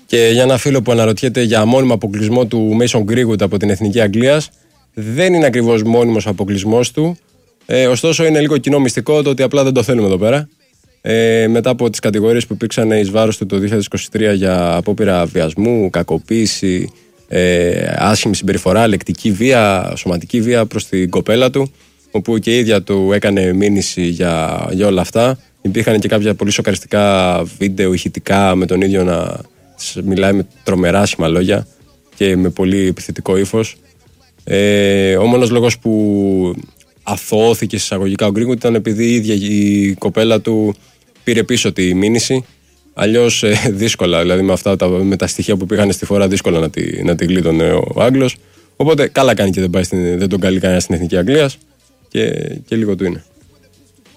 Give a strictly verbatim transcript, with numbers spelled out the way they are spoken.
Και για ένα φίλο που αναρωτιέται για μόνιμο αποκλεισμό του Mason Greenwood από την Εθνική Αγγλίας, δεν είναι ακριβώς μόνιμος ο αποκλεισμός του. Ε, ωστόσο, είναι λίγο κοινό μυστικό το ότι απλά δεν το θέλουμε εδώ πέρα. Ε, μετά από τις κατηγορίες που υπήρξαν εις βάρος του το δύο χιλιάδες είκοσι τρία για απόπειρα βιασμού, κακοποίηση, ε, άσχημη συμπεριφορά, λεκτική βία, σωματική βία προς την κοπέλα του, όπου και η ίδια του έκανε μήνυση για, για όλα αυτά. Υπήρχαν και κάποια πολύ σοκαριστικά βίντεο ηχητικά με τον ίδιο να μιλάει με τρομερά άσχημα λόγια και με πολύ επιθετικό ύφος. Ε, ο μόνος λόγος που αθωώθηκε εισαγωγικά ο Greenwood ήταν επειδή η ίδια η κοπέλα του πήρε πίσω τη μήνυση. Αλλιώς ε, δύσκολα, δηλαδή με, αυτά, τα, με τα στοιχεία που πήγαν στη φορά, δύσκολα να τη, να τη γλίτωνε ο Άγγλος. Οπότε καλά κάνει και δεν, πάει στην, δεν τον καλεί κανένα στην Εθνική Αγγλίας και, και λίγο του είναι.